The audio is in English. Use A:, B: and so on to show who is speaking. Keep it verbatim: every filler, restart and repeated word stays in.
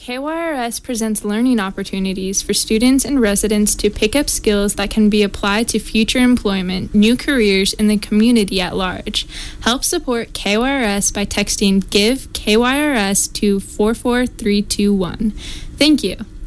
A: K Y R S presents learning opportunities for students and residents to pick up skills that can be applied to future employment, new careers, and the community at large. Help support K Y R S by texting GIVE K Y R S to four four three two one. Thank you.